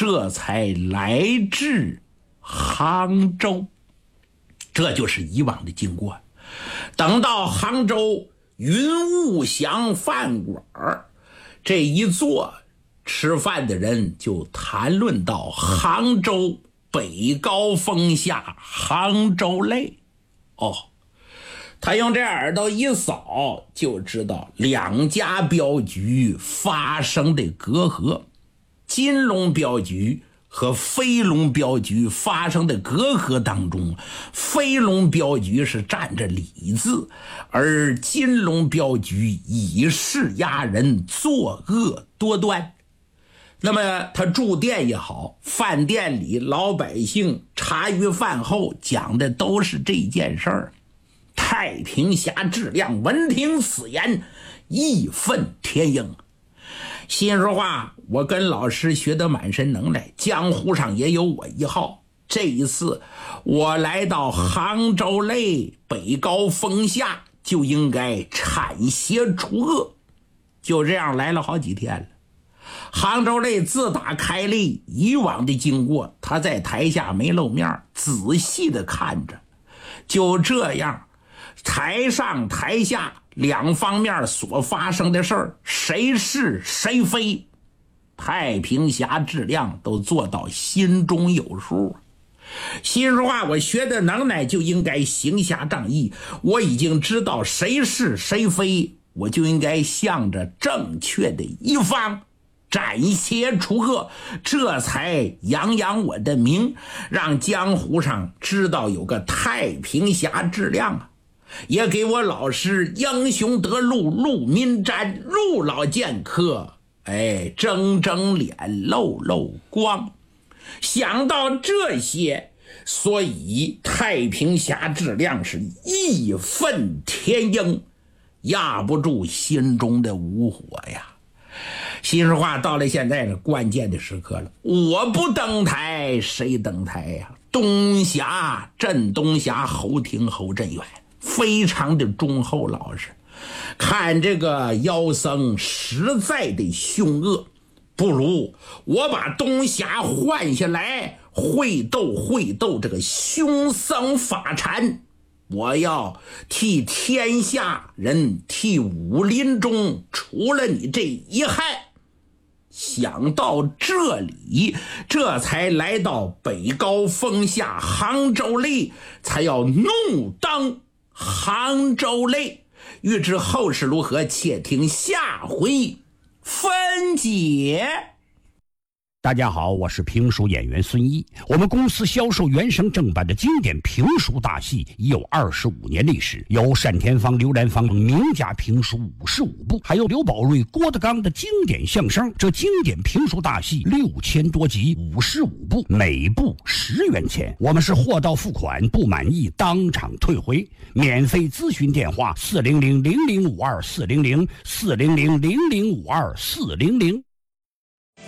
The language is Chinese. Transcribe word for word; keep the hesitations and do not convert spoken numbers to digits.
这才来至杭州。这就是以往的经过。等到杭州云雾祥饭馆，这一坐，吃饭的人就谈论到杭州北高峰下杭州泪。哦，他用这耳朵一扫，就知道两家镖局发生的隔阂。金龙镖局和飞龙镖局发生的隔阂当中，飞龙镖局是占着理字，而金龙镖局以势压人，作恶多端。那么他住店也好，饭店里老百姓茶余饭后讲的都是这件事儿。太平侠质量闻听此言，义愤填膺。心说话，我跟老师学得满身能耐，江湖上也有我一号。这一次我来到杭州内北高峰下，就应该铲邪除恶。就这样来了好几天了。杭州内自打开立，以往的经过他在台下没露面，仔细的看着。就这样，台上台下两方面所发生的事儿，谁是谁非，太平侠质量都做到心中有数。心说话，我学的能耐就应该行侠仗义，我已经知道谁是谁非，我就应该向着正确的一方斩邪除恶，这才扬扬我的名，让江湖上知道有个太平侠质量啊，也给我老师英雄得路陆民瞻陆老剑客哎争争脸露露光。想到这些，所以太平侠质量是义愤填膺，压不住心中的无火呀。心说话，到了现在是关键的时刻了，我不登台谁登台呀？东侠镇东侠侯廷侯振远非常的忠厚老实，看这个妖僧实在的凶恶，不如我把东侠换下来，会斗会斗这个凶僧法禅，我要替天下人，替武林中除了你这一害。想到这里，这才来到北高峰下杭州内，才要怒登杭州内。欲知后事如何，且听下回分解。 大家好，我是评书演员孙一。我们公司销售原声正版的经典评书大戏已有二十五年历史，有单田芳、刘兰芳名家评书五十五部，还有刘宝瑞、郭德纲的经典相声。这经典评书大戏六千多集，五十五部，每部十元钱。我们是货到付款，不满意当场退回。免费咨询电话：四零零零零五二四零零四零零零零五二四零零。